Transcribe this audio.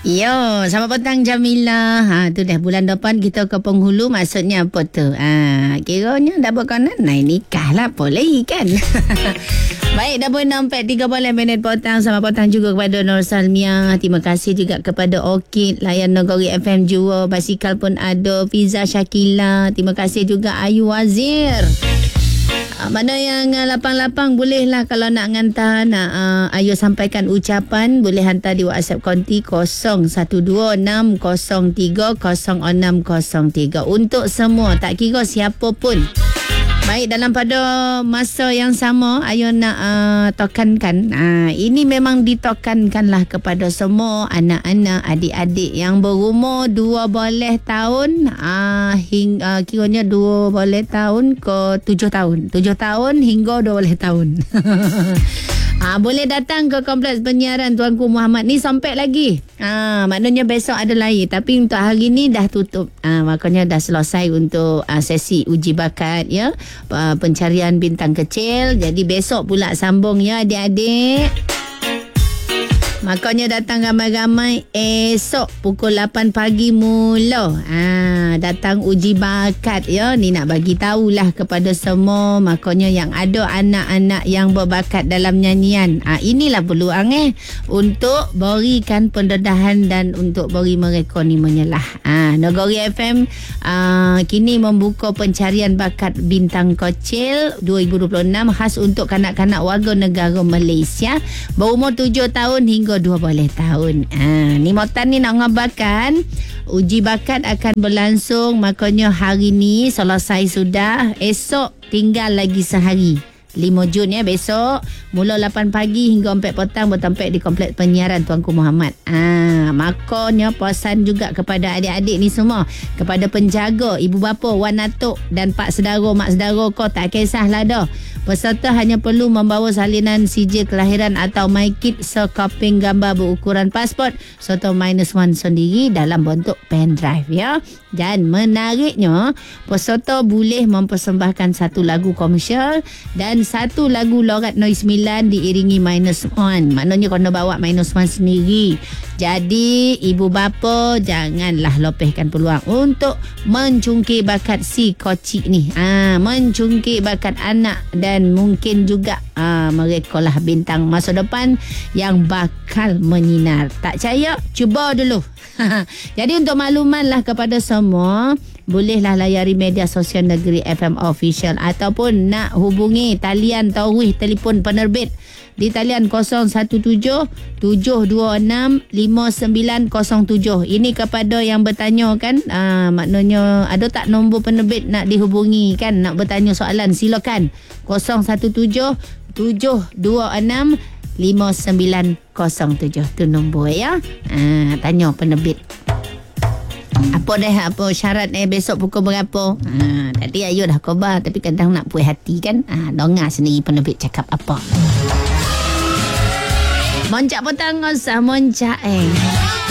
Yo, selamat petang Jamila. Tu dah bulan depan kita ke penghulu, maksudnya apa tu? Kiranya dah berkenan naik nikah lah, boleh kan? Baik, dah pun 4:30 petang. Selamat petang juga kepada Nur Salmiah. Terima kasih juga kepada Orchid, Layan Negeri FM Jua. Basikal pun ada. Fiza Syakila. Terima kasih juga Ayu Wazir. Mana yang lapang-lapang bolehlah kalau nak hantar, Ayu sampaikan ucapan, boleh hantar di WhatsApp konti 0126030603 untuk semua, tak kira siapa pun. Baik, dalam pada masa yang sama, Ayu nak tokankan, ini memang ditokankanlah kepada semua anak-anak, adik-adik yang berumur 12 tahun hingga kiranya 12 tahun ke 7 tahun. 7 tahun hingga 12 tahun. Boleh datang ke Kompleks Penyiaran Tuanku Muhammad ni sampai lagi. Maknanya besok ada lagi. Tapi untuk hari ni dah tutup. Makanya dah selesai untuk sesi uji bakat ya. Pencarian bintang kecil. Jadi besok pula sambung ya adik-adik. Makanya datang ramai-ramai esok pukul 8 pagi mula. Datang uji bakat ya. Ni nak bagi tahulah kepada semua. Makanya yang ada anak-anak yang berbakat dalam nyanyian. Inilah peluang untuk berikan pendedahan dan untuk beri mereka ni menyelah. Negeri FM kini membuka pencarian bakat bintang kecil 2026 khas untuk kanak-kanak warga negara Malaysia berumur 7 tahun hingga 12 tahun. Ni Motan ni nak ngabarkan uji bakat akan berlangsung. Makanya hari ni selesai sudah. Esok tinggal lagi sehari, 5 Jun ya, besok mula 8 pagi hingga 4 petang bertempat di Kompleks Penyiaran Tuanku Muhammad. Makanya pesan juga kepada adik-adik ni semua, kepada penjaga, ibu bapa, wan atuk dan pak saudara, mak saudara kau, tak kisahlah dah. Peserta hanya perlu membawa salinan sijil kelahiran atau MyKit sekoping gambar berukuran pasport serta -1 sendiri dalam bentuk pen drive ya. Dan menariknya, peserta boleh mempersembahkan satu lagu komersial dan satu lagu Lorat Noise 9 diiringi -1. Maknanya kena bawa -1 sendiri. Jadi ibu bapa janganlah lopehkan peluang untuk mencungkil bakat si kocik ni. Mencungkil bakat anak dan mungkin juga mereka lah bintang masa depan yang bakal menyinar. Tak percaya? Cuba dulu. Jadi untuk makluman lah kepada semua, bolehlah layari media sosial Negeri FM Official ataupun nak hubungi talian tauhih telefon penerbit di talian 017-726-5907. Ini kepada yang bertanya kan, maknanya ada tak nombor penerbit nak dihubungi kan, nak bertanya soalan, silakan 017-726-5907 tu nombor ya. Tanya penerbit apa syarat besok pukul berapa. Tadi Ayu dah khabar, tapi kadang nak puas hati kan. Dengar sendiri penerbit cakap apa. Moncak petang usah moncak